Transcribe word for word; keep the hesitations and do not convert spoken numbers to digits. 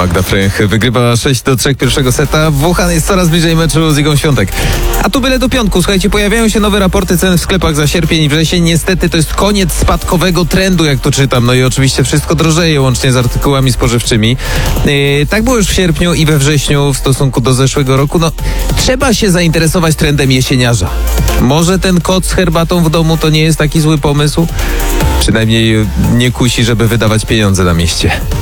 Magda Frech wygrywa sześć do trzech pierwszego seta. Włoch jest coraz bliżej meczu z Igą Świątek. A tu byle do piątku. Słuchajcie, pojawiają się nowe raporty cen w sklepach za sierpień i wrzesień. Niestety to jest koniec spadkowego trendu, jak to czytam. No i oczywiście wszystko drożeje, łącznie z artykułami spożywczymi. Yy, tak było już w sierpniu i we wrześniu w stosunku do zeszłego roku. No, trzeba się zainteresować trendem jesieniarza. Może ten kot z herbatą w domu to nie jest taki zły pomysł? Przynajmniej nie kusi, żeby wydawać pieniądze na mieście.